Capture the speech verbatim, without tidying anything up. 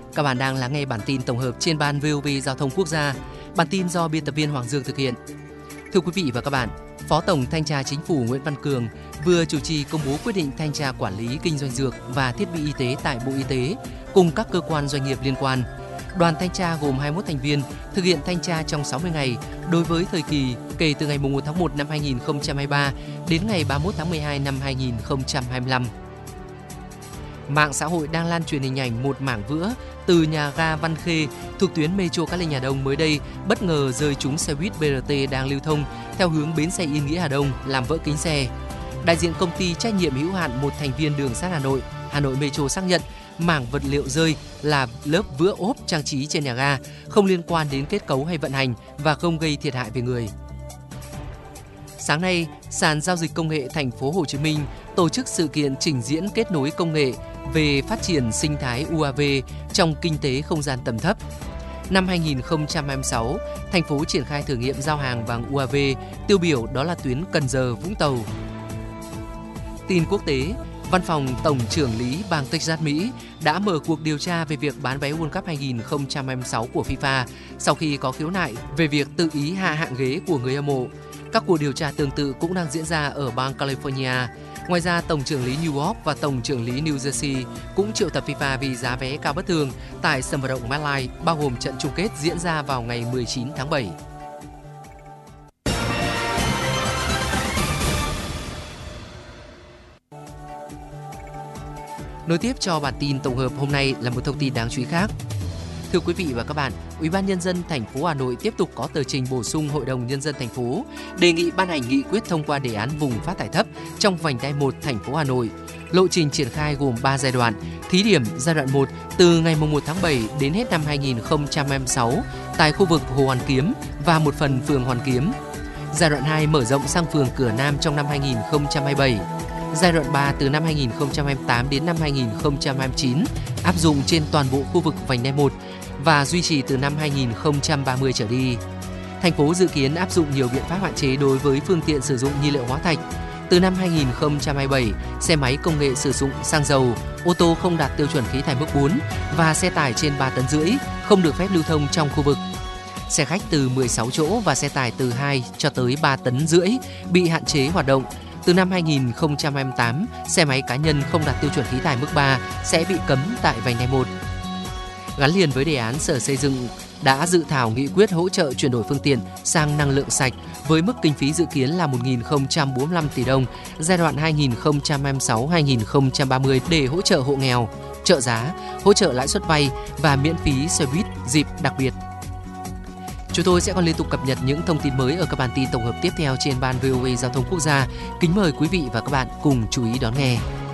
Các bạn đang lắng nghe bản tin tổng hợp trên ban vê o vê Giao thông Quốc gia. Bản tin do biên tập viên Hoàng Dương thực hiện. Thưa quý vị và các bạn, Phó Tổng Thanh tra Chính phủ Nguyễn Văn Cường vừa chủ trì công bố quyết định thanh tra quản lý kinh doanh dược và thiết bị y tế tại Bộ Y tế cùng các cơ quan doanh nghiệp liên quan. Đoàn thanh tra gồm hai mươi mốt thành viên thực hiện thanh tra trong sáu mươi ngày đối với thời kỳ kể từ ngày mùng một tháng một năm hai nghìn không trăm hai mươi ba đến ngày ba mươi mốt tháng mười hai năm hai nghìn không trăm hai mươi lăm. Mạng xã hội đang lan truyền hình ảnh một mảng vữa từ nhà ga Văn Khê thuộc tuyến Metro Cát Linh Hà Đông mới đây bất ngờ rơi trúng xe buýt bê rờ tê đang lưu thông theo hướng bến xe Yên Nghĩa Hà Đông, làm vỡ kính xe. Đại diện công ty trách nhiệm hữu hạn một thành viên đường sắt Hà Nội, Hà Nội Metro xác nhận mảng vật liệu rơi là lớp vữa ốp trang trí trên nhà ga, không liên quan đến kết cấu hay vận hành và không gây thiệt hại về người. Sáng nay, sàn giao dịch công nghệ Thành phố Hồ Chí Minh tổ chức sự kiện trình diễn kết nối công nghệ về phát triển sinh thái u a vê trong kinh tế không gian tầm thấp. Năm hai nghìn không trăm hai mươi sáu, thành phố triển khai thử nghiệm giao hàng bằng u a vê, tiêu biểu đó là tuyến Cần Giờ - Vũng Tàu. Tin quốc tế, Văn phòng Tổng trưởng lý bang Texas, Mỹ đã mở cuộc điều tra về việc bán vé World Cup hai nghìn không trăm hai mươi sáu của FIFA sau khi có khiếu nại về việc tự ý hạ hạng ghế của người hâm mộ. Các cuộc điều tra tương tự cũng đang diễn ra ở bang California. Ngoài ra, Tổng trưởng lý New York và Tổng trưởng lý New Jersey cũng triệu tập FIFA vì giá vé cao bất thường tại sân vận động MetLife, bao gồm trận chung kết diễn ra vào ngày mười chín tháng bảy. Nối tiếp cho bản tin tổng hợp hôm nay là một thông tin đáng chú ý khác. Thưa quý vị và các bạn, Ủy ban Nhân dân thành phố Hà Nội tiếp tục có tờ trình bổ sung Hội đồng Nhân dân thành phố đề nghị ban hành nghị quyết thông qua đề án vùng phát thải thấp trong vành đai một thành phố Hà Nội. Lộ trình triển khai gồm ba giai đoạn. Thí điểm giai đoạn một từ ngày mùng một tháng bảy đến hết năm hai nghìn không trăm hai mươi sáu tại khu vực Hồ Hoàn Kiếm và một phần phường Hoàn Kiếm. Giai đoạn hai mở rộng sang phường Cửa Nam trong năm hai nghìn không trăm hai mươi bảy. Giai đoạn ba từ năm hai nghìn không trăm hai mươi tám đến năm hai nghìn không trăm hai mươi chín áp dụng trên toàn bộ khu vực vành đai một và duy trì từ năm hai nghìn không trăm ba mươi trở đi. Thành phố dự kiến áp dụng nhiều biện pháp hạn chế đối với phương tiện sử dụng nhiên liệu hóa thạch. Từ năm hai nghìn không trăm hai mươi bảy, xe máy công nghệ sử dụng xăng dầu, ô tô không đạt tiêu chuẩn khí thải mức bốn và xe tải trên ba tấn rưỡi không được phép lưu thông trong khu vực. Xe khách từ mười sáu chỗ và xe tải từ hai cho tới ba tấn rưỡi bị hạn chế hoạt động. Từ năm hai nghìn không trăm hai mươi tám, xe máy cá nhân không đạt tiêu chuẩn khí thải mức ba sẽ bị cấm tại vành đai một. Gắn liền với đề án, Sở Xây dựng đã dự thảo nghị quyết hỗ trợ chuyển đổi phương tiện sang năng lượng sạch với mức kinh phí dự kiến là một nghìn không trăm bốn mươi lăm tỷ đồng giai đoạn hai nghìn không trăm hai mươi sáu đến hai nghìn không trăm ba mươi để hỗ trợ hộ nghèo, trợ giá, hỗ trợ lãi suất vay và miễn phí xe buýt dịp đặc biệt. Chúng tôi sẽ còn liên tục cập nhật những thông tin mới ở các bản tin tổng hợp tiếp theo trên ban vê o vê Giao thông Quốc gia. Kính mời quý vị và các bạn cùng chú ý đón nghe.